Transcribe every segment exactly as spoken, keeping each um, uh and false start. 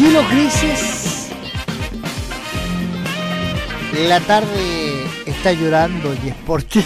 Cielos grises, la tarde está llorando y es por ti.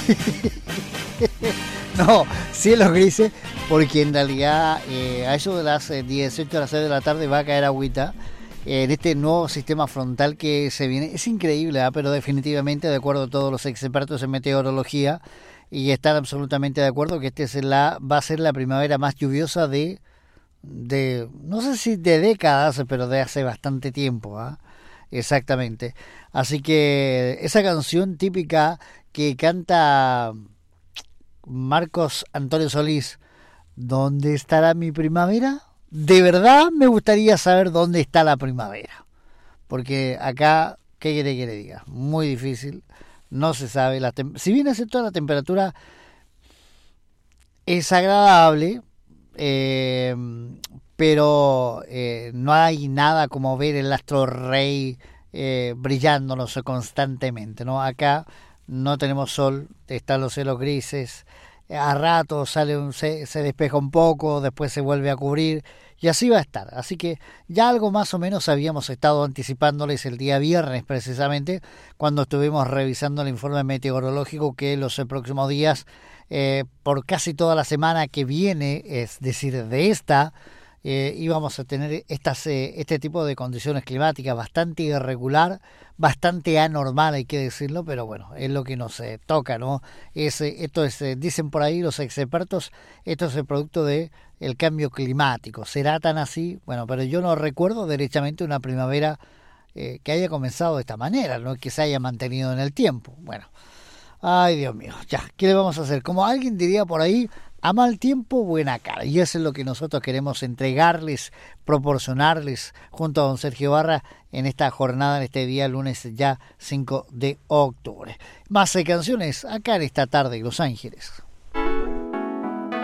No, cielos grises, porque en realidad eh, a eso de las dieciocho a las seis de la tarde va a caer agüita eh, en este nuevo sistema frontal que se viene. Es increíble, ¿eh? Pero definitivamente, de acuerdo a todos los expertos en meteorología, y están absolutamente de acuerdo que este es la, va a ser la primavera más lluviosa de... de no sé si de décadas, pero de hace bastante tiempo, ¿eh? Exactamente. Así que esa canción típica que canta Marcos Antonio Solís, ¿dónde estará mi primavera? De verdad me gustaría saber dónde está la primavera, porque acá, ¿qué quiere que le diga? Muy difícil, no se sabe. La tem- si bien hace toda la temperatura es agradable, eh, pero eh, no hay nada como ver el astro rey eh, brillándonos constantemente, ¿no? Acá no tenemos sol, están los cielos grises, a ratos sale un, se, se despeja un poco, después se vuelve a cubrir y así va a estar. Así que ya algo más o menos habíamos estado anticipándoles el día viernes, precisamente cuando estuvimos revisando el informe meteorológico, que los próximos días, eh, por casi toda la semana que viene, es decir, de esta, eh, íbamos a tener estas, eh, este tipo de condiciones climáticas bastante irregular, bastante anormal, hay que decirlo, pero bueno, es lo que nos eh, toca, ¿no? Es, eh, esto es, eh, dicen por ahí los expertos, esto es el producto de el cambio climático. ¿Será tan así? Bueno, pero yo no recuerdo derechamente una primavera eh, que haya comenzado de esta manera, no que se haya mantenido en el tiempo. Bueno, ay Dios mío, ya, ¿qué le vamos a hacer? Como alguien diría por ahí, a mal tiempo, buena cara. Y eso es lo que nosotros queremos entregarles, proporcionarles junto a don Sergio Barra en esta jornada, en este día lunes ya cinco de octubre. Más eh, canciones acá en esta tarde, Los Ángeles.